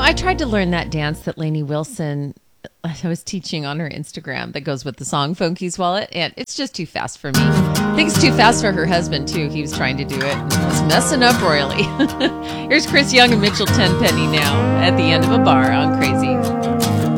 I tried to learn that dance that Lainey Wilson, I was teaching on her Instagram that goes with the song Phone Keys Wallet, and it's just too fast for me. I think it's too fast for her husband, too. He was trying to do it and was messing up royally. Here's Chris Young and Mitchell Tenpenny now at the end of a bar on Crazy.